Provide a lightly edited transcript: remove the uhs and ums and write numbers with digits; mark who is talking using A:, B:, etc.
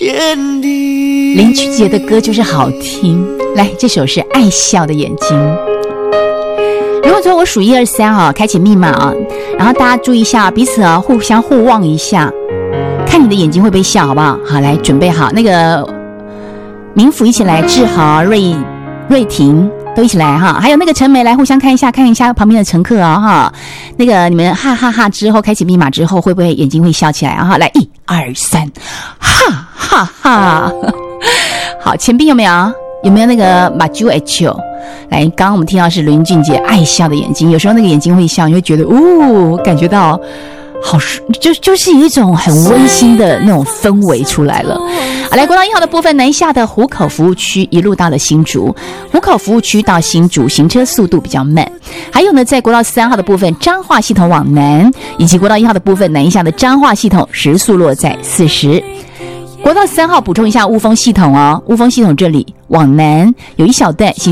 A: 林俊杰的歌就是好听。来，这首是爱笑的眼睛。如果说我数1、2、3啊，开启密码啊，然后大家注意一下，彼此啊互相互望一下，看你的眼睛会不会笑，好不好？好，来准备好，那个明福一起来，志豪、瑞婷都一起来哈，还有那个陈梅来互相看一下旁边的乘客啊哈，那个你们哈哈哈之后开启密码之后会不会眼睛会笑起来啊？哈，来1、2、3，哈哈哈。好，前边有没有？有没有那个马จู H？ 来，刚刚我们听到是林俊杰爱笑的眼睛，有时候那个眼睛会笑，你会觉得感觉到好，就是有一种很温馨的那种氛围出来了。好，来国道1号的部分，南下的湖口服务区一路到了新竹，湖口服务区到新竹行车速度比较慢。还有呢，在国道3号的部分，彰化系统往南，以及国道1号的部分南下的彰化系统时速落在40。国道3号补充一下雾峰系统哦，雾峰系统这里往南有一小段行